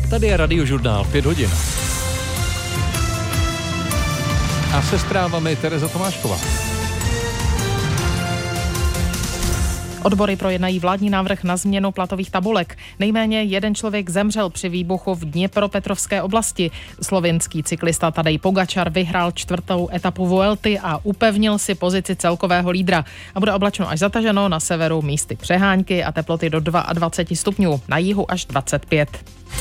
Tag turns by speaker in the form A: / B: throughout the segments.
A: Tady je Radiožurnál 5 hodin. A se zprávami Tereza Tomášková.
B: Odbory projednají vládní návrh na změnu platových tabulek. Nejméně jeden člověk zemřel při výbuchu v Dněpropetrovské oblasti. Slovinský cyklista Tadej Pogačar vyhrál 4. etapu Vuelty a upevnil si pozici celkového lídra. A bude oblačno až zataženo, na severu místy přehánky a teploty do 22 stupňů, na jihu až 25.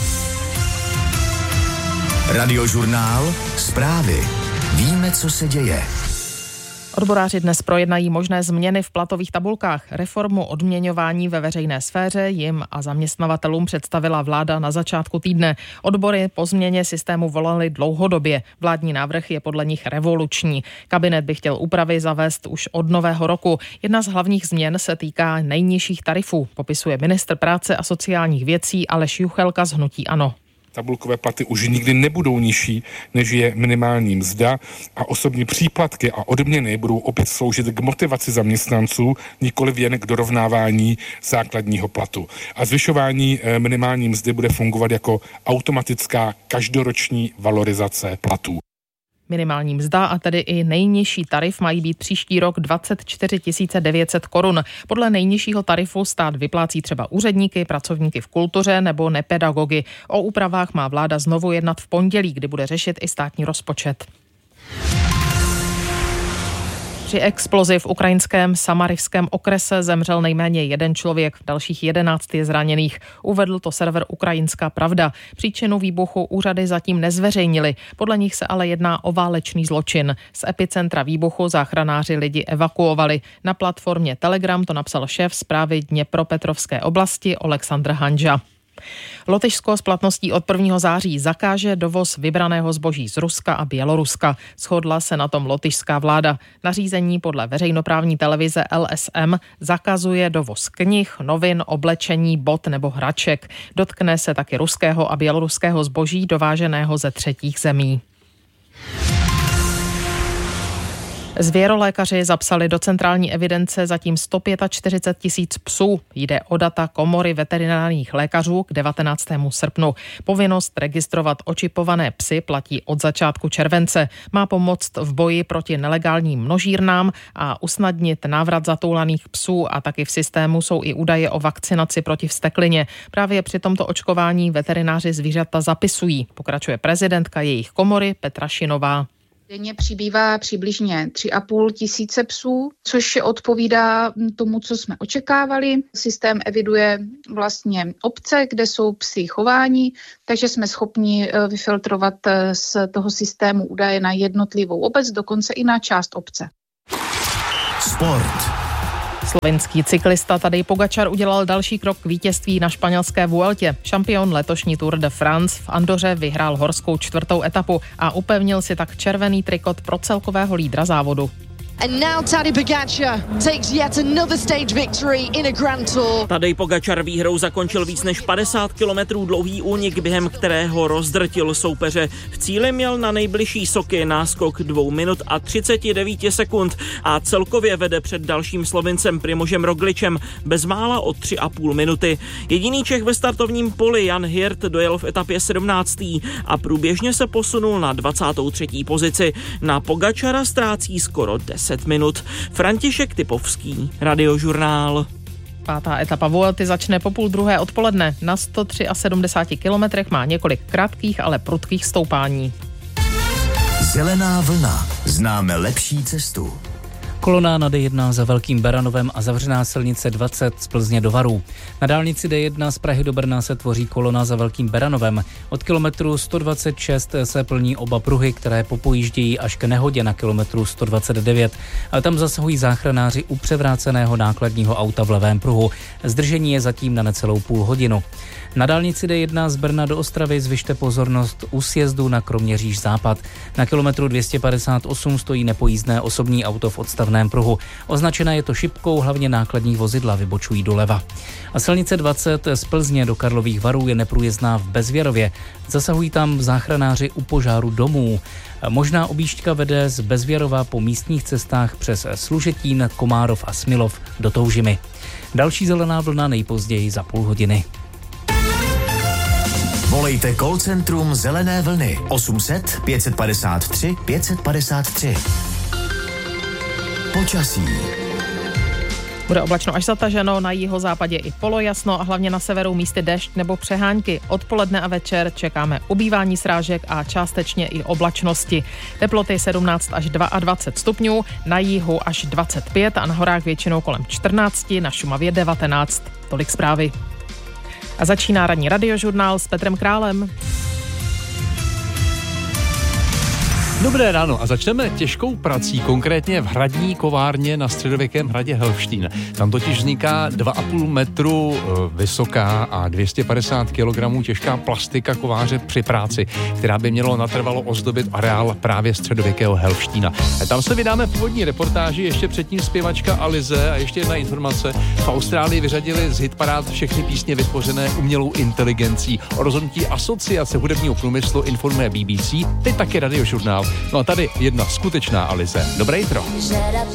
C: Radiožurnál, zprávy. Víme, co se děje.
B: Odboráři dnes projednají možné změny v platových tabulkách. Reformu odměňování ve veřejné sféře jim a zaměstnavatelům představila vláda na začátku týdne. Odbory po změně systému volaly dlouhodobě. Vládní návrh je podle nich revoluční. Kabinet by chtěl úpravy zavést už od nového roku. Jedna z hlavních změn se týká nejnižších tarifů, popisuje ministr práce a sociálních věcí Aleš Juchelka z hnutí ANO.
D: Tabulkové platy už nikdy nebudou nižší, než je minimální mzda a osobní příplatky a odměny budou opět sloužit k motivaci zaměstnanců, nikoliv jen k dorovnávání základního platu. A zvyšování minimální mzdy bude fungovat jako automatická každoroční valorizace platů.
B: Minimální mzda a tedy i nejnižší tarif mají být příští rok 24 900 korun. Podle nejnižšího tarifu stát vyplácí třeba úředníky, pracovníky v kultuře nebo nepedagogy. O úpravách má vláda znovu jednat v pondělí, kdy bude řešit i státní rozpočet. Při explozi v ukrajinském Samarivském okrese zemřel nejméně jeden člověk, dalších 11 je zraněných. Uvedl to server Ukrajinská pravda. Příčinu výbuchu úřady zatím nezveřejnily. Podle nich se ale jedná o válečný zločin. Z epicentra výbuchu záchranáři lidi evakuovali. Na platformě Telegram to napsal šéf zprávy Dněpropetrovské oblasti Oleksandr Hanža. Lotyšsko s platností od 1. září zakáže dovoz vybraného zboží z Ruska a Běloruska. Shodla se na tom lotyšská vláda. Nařízení podle veřejnoprávní televize LSM zakazuje dovoz knih, novin, oblečení, bot nebo hraček. Dotkne se taky ruského a běloruského zboží dováženého ze třetích zemí. Zvěrolékaři zapsali do centrální evidence zatím 145 000 psů. Jde o data Komory veterinárních lékařů k 19. srpnu. Povinnost registrovat očipované psy platí od začátku července. Má pomoct v boji proti nelegálním množírnám a usnadnit návrat zatoulaných psů a taky v systému jsou i údaje o vakcinaci proti vzteklině. Právě při tomto očkování veterináři zvířata zapisují, pokračuje prezidentka jejich komory Petra Šinová.
E: Denně přibývá přibližně 3,5 tisíce psů, což odpovídá tomu, co jsme očekávali. Systém eviduje vlastně obce, kde jsou psi chováni, takže jsme schopni vyfiltrovat z toho systému údaje na jednotlivou obec, dokonce i na část obce.
C: Sport.
B: Slovenský cyklista Tadej Pogačar udělal další krok k vítězství na španělské Vueltě. Šampion letošní Tour de France v Andoře vyhrál horskou 4. etapu a upevnil si tak červený trikot pro celkového lídra závodu.
F: And now Tadej Pogačar takes yet another stage victory in a Grand Tour.
G: Tadej Pogačar výhrou zakončil víc než 50 kilometrů dlouhý únik, během kterého rozdrtil soupeře. V cíli měl na nejbližší soky náskok 2 minut a 39 sekund a celkově vede před dalším Slovincem Primožem Rogličem bezmála o 3,5 minuty. Jediný Čech ve startovním poli Jan Hirt dojel v etapě 17. a průběžně se posunul na 23. pozici. Na Pogačara ztrácí skoro 10 minut. František Typovský, Radiožurnál.
B: 5. etapa Vuelty začne po 12:30 odpoledne. Na 173 kilometrech má několik krátkých, ale prudkých stoupání.
C: Zelená vlna. Známe lepší cestu.
H: Kolona na D1 za Velkým Beranovem a zavřená silnice 20 z Plzně do Varů. Na dálnici D1 z Prahy do Brna se tvoří kolona za Velkým Beranovem. Od kilometru 126 se plní oba pruhy, které popojíždějí až k nehodě na kilometru 129. Ale tam zasahují záchranáři u převráceného nákladního auta v levém pruhu. Zdržení je zatím na necelou půl hodinu. Na dálnici D1 z Brna do Ostravy zvyšte pozornost u sjezdu na Kroměříž západ. Na kilometru 258 stojí nepojízdné osobní auto v odstavném pruhu. Označené je to šipkou, hlavně nákladní vozidla vybočují doleva. A silnice 20 z Plzně do Karlových Varů je neprůjezdná v Bezvěrově. Zasahují tam záchranáři u požáru domů. Možná objížďka vede z Bezvěrova po místních cestách přes Služetín, Komárov a Smilov do Toužimy. Další zelená vlna nejpozději za půl hodiny.
C: Volejte call centrum Zelené vlny 800 553 553. Počasí.
B: Bude oblačno až zataženo, na jihozápadě i polojasno a hlavně na severu místy déšť nebo přehánky. Odpoledne a večer čekáme ubývání srážek a částečně i oblačnosti. Teploty 17 až 22 stupňů, na jihu až 25 a na horách většinou kolem 14, na Šumavě 19. Tolik zprávy. A začíná ranní radiožurnál s Petrem Králem.
A: Dobré ráno a začneme těžkou prací, konkrétně v hradní kovárně na středověkém hradě Helštín. Tam totiž vzniká 2,5 metru vysoká a 250 kg těžká plastika kováře při práci, která by mělo natrvalo ozdobit areál právě středověkého Helštína. Tam se vydáme původní reportáži, ještě předtím zpěvačka Alize a ještě jedna informace. V Austrálii vyřadili z hitparád všechny písně vytvořené umělou inteligencí. O rozhodnutí Asociace hudebního průmyslu informuje BBC, teď taky radiožurnál. No a tady jedna skutečná Alize. Dobré jitro.